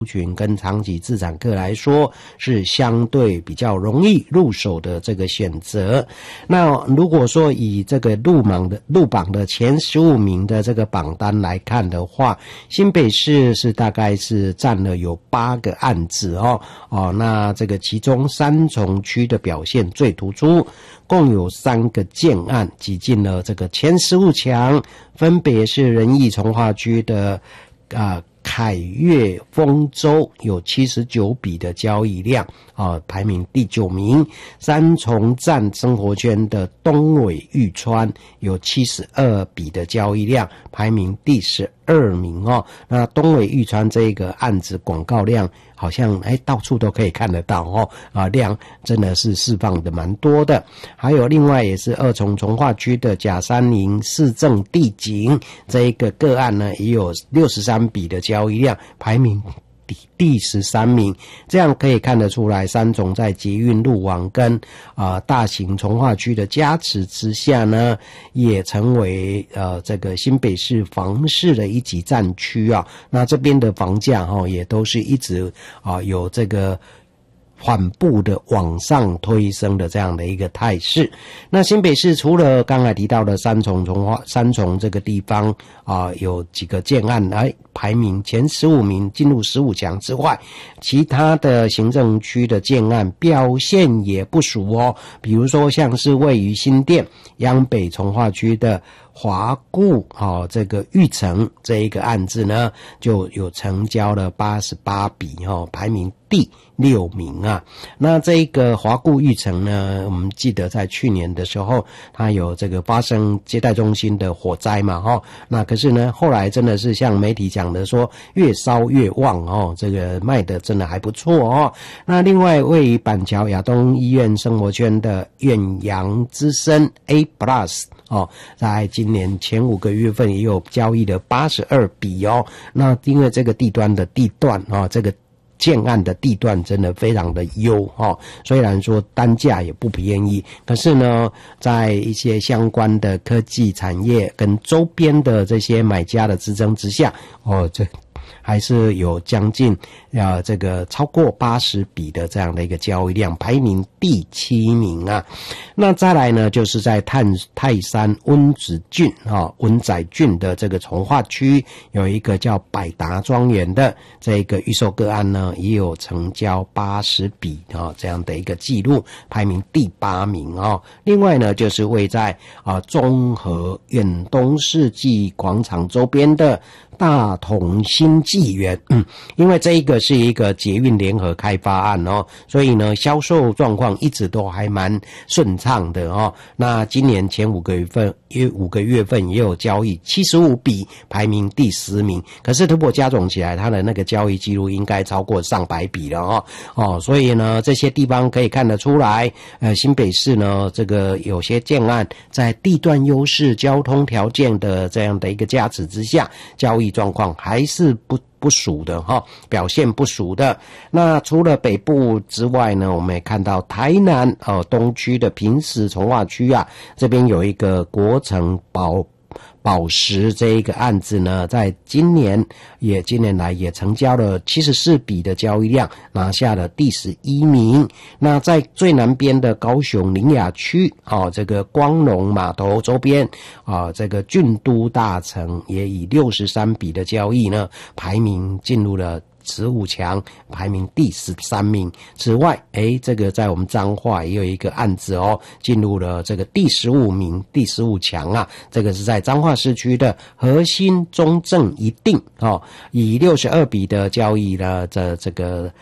群跟长期资产客来说是相对比较容易入手的这个选择。那如果说以这个入榜的前15名的这个榜单来看的话，新北市是大概是占了有8个案子那这个其中三重区的表现最突出，共有3个建案挤进了这个前15强，分别是仁义重划区的凯悦丰州有79笔的交易量排名第9名，三重站生活圈的东尾玉川有72笔的交易量，排名第12名那东尾玉川这个案子广告量好像到处都可以看得到量真的是释放的蛮多的。还有另外也是二重重划区的甲山林市政地景这一个个案呢，也有63笔的交易量，排名第13名。这样可以看得出来，三重在捷运路网跟大型重划区的加持之下呢，也成为这个新北市房市的一级战区那这边的房价也都是一直有这个缓步的往上推升的这样的一个态势。那新北市除了刚才提到的三重这个地方有几个建案来排名前15名进入15强之外，其他的行政区的建案表现也不俗比如说像是位于新店央北重划区的华固这个玉成这一个案子呢，就有成交了88笔排名第6名那这个华固玉成呢，我们记得在去年的时候它有这个发生接待中心的火灾嘛那可是呢后来真的是像媒体讲的说越烧越旺这个卖的真的还不错那另外位于板桥亚东医院生活圈的远洋之声 A Plus在今年前5个月份也有交易的82笔那因为这个地段这个建案的地段真的非常的优虽然说单价也不便宜，可是呢在一些相关的科技产业跟周边的这些买家的支撑之下这还是有将近这个超过80笔的这样的一个交易量，排名第7名那再来呢，就是在泰山温仔郡的这个重划区有一个叫百达庄园的这个预售个案呢，也有成交80笔这样的一个记录，排名第8名另外呢，就是位在中和远东世纪广场周边的大同新纪元因为这一个是一个捷运联合开发案所以呢销售状况一直都还蛮顺畅的那今年前5个月份也有交易75笔，排名第10名，可是如果加总起来它的那个交易记录应该超过上百笔了所以呢这些地方可以看得出来新北市呢这个有些建案在地段优势交通条件的这样的一个加持之下，交易状况还是不俗的表现不俗的。那除了北部之外呢，我们也看到台南东区的平石重划区这边有一个国城宝石这一个案子呢，在今年来也成交了74笔的交易量，拿下了第11名。那在最南边的高雄苓雅区这个光荣码头周边这个郡都大城也以63笔的交易呢，排名进入了15强，排名第13名。此外这个在我们彰化也有一个案子进入了这个第15名，第15强这个是在彰化市区的核心中正一定以62笔的交易呢这个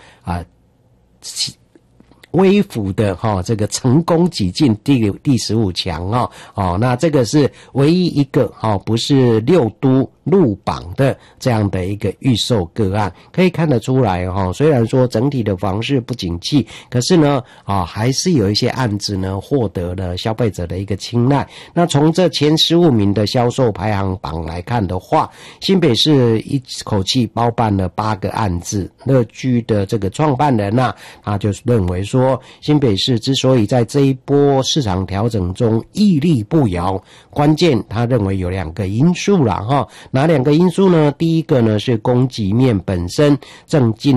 微幅的这个成功挤进第15强那这个是唯一一个不是6都入榜的这样的一个预售个案，可以看得出来虽然说整体的房市不景气，可是呢还是有一些案子呢获得了消费者的一个青睐。那从这前15名的销售排行榜来看的话，新北市一口气包办了8个案子。乐居的这个创办人他就认为说，新北市之所以在这一波市场调整中屹立不摇，关键他认为有2个因素啦那哪两个因素呢？第一个呢是供给面本身正进